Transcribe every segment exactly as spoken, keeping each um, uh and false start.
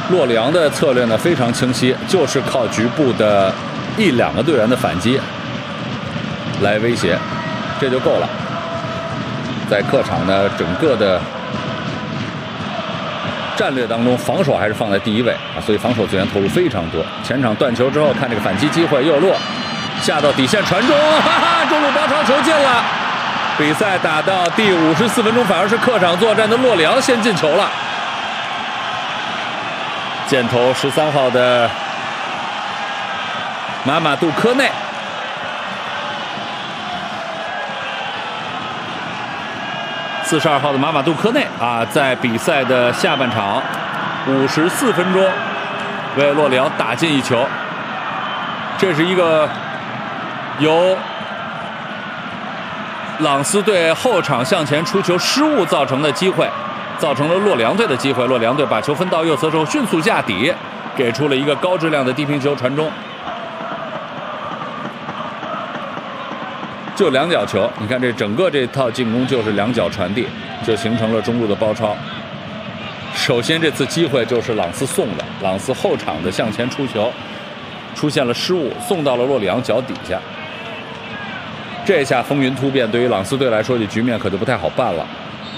洛里昂的策略呢非常清晰，就是靠局部的一两个队员的反击来威胁，这就够了。在客场呢，整个的战略当中，防守还是放在第一位啊，所以防守资源投入非常多。前场断球之后，看这个反击机会右落，下到底线传中，哈哈，中路包抄球进了。比赛打到第五十四分钟，反而是客场作战的洛里昂先进球了。箭头十三号的马马杜科内，四十二号的马马杜科内啊，在比赛的下半场五十四分钟为洛里昂打进一球。这是一个由朗斯队后场向前出球失误造成的机会，造成了洛里昂队的机会。洛里昂队把球分到右侧之后，迅速下底，给出了一个高质量的低平球传中。就两脚球，你看这整个这套进攻就是两脚传递，就形成了中路的包抄。首先这次机会就是朗斯送的，朗斯后场的向前出球出现了失误，送到了洛里昂脚底下。这下风云突变，对于朗斯队来说，这局面可就不太好办了。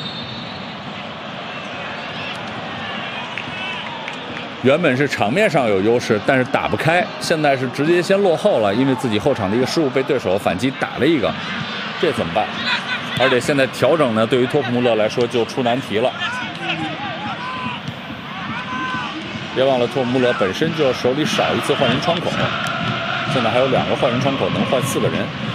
原本是场面上有优势，但是打不开，现在是直接先落后了，因为自己后场的一个失误被对手反击打了一个，这怎么办？而且现在调整呢，对于托普穆勒来说就出难题了。别忘了，托普穆勒本身就手里少一次换人窗口，现在还有两个换人窗口，能换四个人。